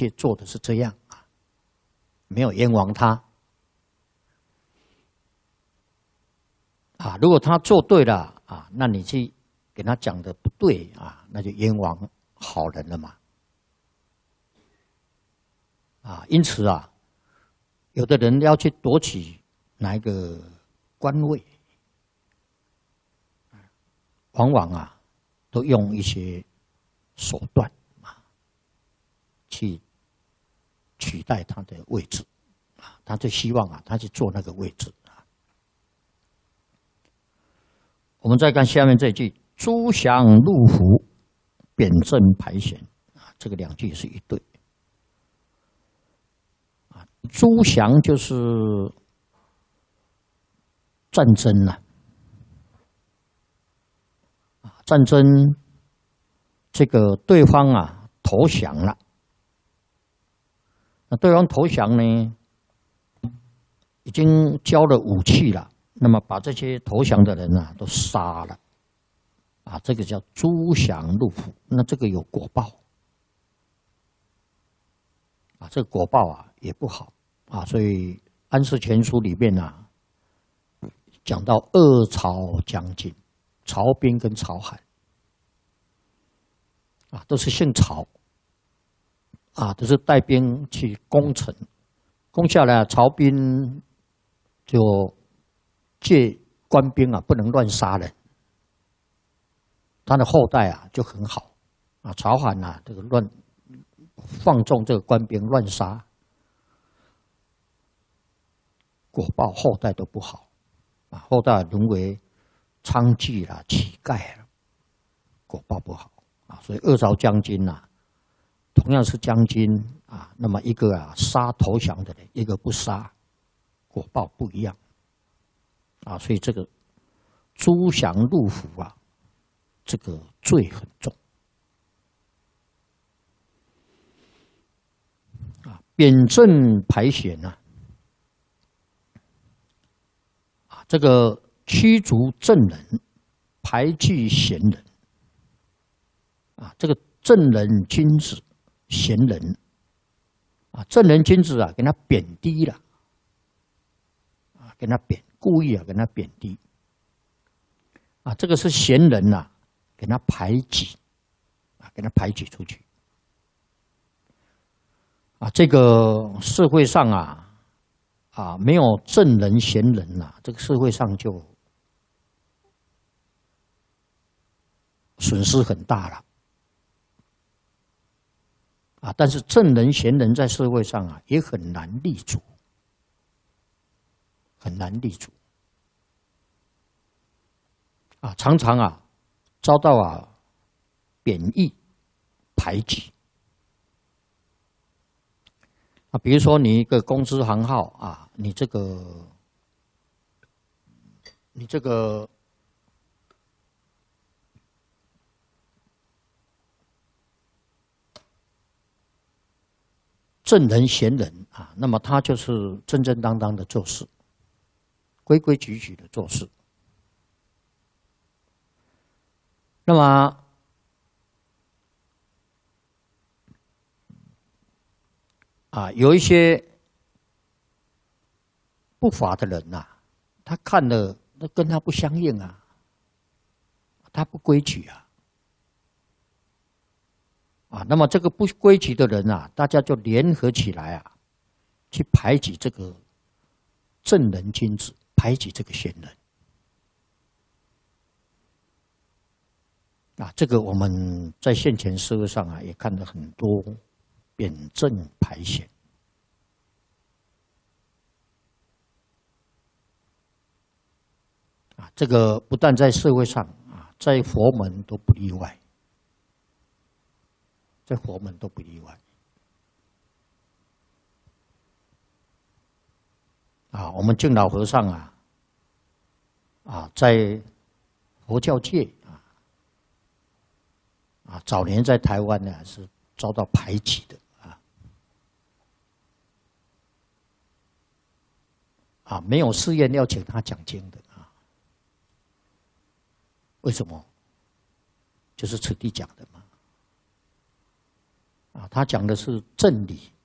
切做的是这样啊，没有冤枉他啊。如果他做对了啊，那你去给他讲的不对啊，那就冤枉好人了嘛。啊，因此啊，有的人要去夺取哪一个官位，往往啊，都用一些手段啊，去取代他的位置啊，他就希望啊，他去做那个位置啊。我们再看下面这句：诸降入伏，扁正排险啊，这个两句是一对。诸降就是战争呐，战争这个对方啊投降了，那对方投降呢，已经交了武器了，那么把这些投降的人啊都杀了，啊，这个叫诸降入伏，那这个有果报。啊，这个果报啊也不好啊，所以《安世全书》里面啊讲到二曹将军，曹彬跟曹罕啊，都是姓曹啊，都是带兵去攻城，攻下来，曹彬就借官兵啊不能乱杀人，他的后代啊就很好啊，曹罕啊这个放纵这个官兵乱杀，果报后代都不好啊，后代沦为娼妓啦、乞丐了，果报不好啊。所以二曹将军呐，同样是将军啊，那么一个啊杀投降的人，一个不杀，果报不一样啊。所以这个诸降入伏啊，这个罪很重。扁正排险呐，啊，这个驱逐正人，排拒贤人，啊，这个正人君子，贤人，啊，正人君子啊，给他贬低了，啊，给他故意啊，给他贬低，啊，这个是贤人呐，给他排挤，啊，给他排挤出去。啊，这个社会上啊，没有正人贤人呐，这个社会上就损失很大了。啊，但是正人贤人在社会上啊，也很难立足，很难立足。啊，常常啊，遭到啊贬义、排挤。啊，比如说你一个公司行号啊，你这个正人贤人啊，那么他就是正正当当的做事，规规矩矩的做事。那么啊，有一些不法的人呐，他看了那跟他不相应啊，他不规矩啊，啊，那么这个不规矩的人啊，大家就联合起来啊，去排挤这个正人君子，排挤这个贤人。啊，这个我们在现前社会上啊，也看到很多扁正排险。啊，这个不但在社会上啊，在佛门都不例外，在佛门都不例外。啊，我们净老和尚在佛教界早年在台湾呢是遭到排挤的没有寺院要请他讲经的为什么？就是此地讲的嘛。 啊，他讲的是正理